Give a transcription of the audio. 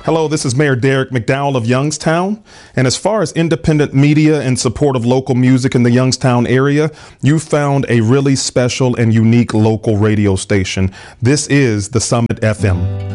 Hello, this is Mayor Derek McDowell of Youngstown. And as far as independent media in support of local music in the Youngstown area, you found a really special and unique local radio station. This is the Summit FM.